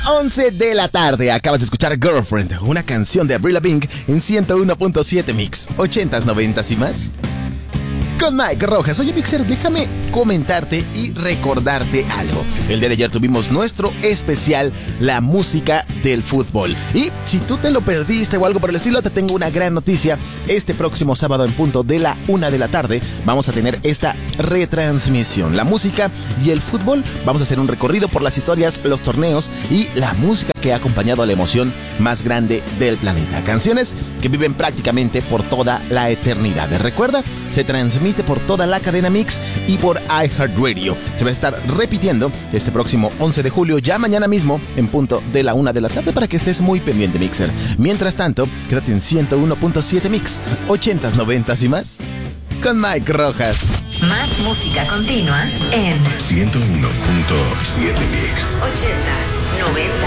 11 de la tarde, acabas de escuchar Girlfriend, una canción de Avril Lavigne en 101.7 Mix, 80s, 90s y más. Con Mike Rojas. Oye, Mixer, déjame comentarte y recordarte algo. El día de ayer tuvimos nuestro especial, la música del fútbol. Y si tú te lo perdiste o algo por el estilo, te tengo una gran noticia. Este próximo sábado en punto de la 1 de la tarde vamos a tener esta retransmisión. La música y el fútbol. Vamos a hacer un recorrido por las historias, los torneos y la música que ha acompañado a la emoción más grande del planeta. Canciones que viven prácticamente por toda la eternidad. Recuerda, se transmite por toda la cadena Mix y por iHeartRadio. Se va a estar repitiendo este próximo 11 de julio, ya mañana mismo, en punto de la 1 de la tarde, para que estés muy pendiente, Mixer. Mientras tanto, quédate en 101.7 Mix, 80s, 90s y más, con Mike Rojas. Más música continua en 101.7 Mix. 80s, 90s.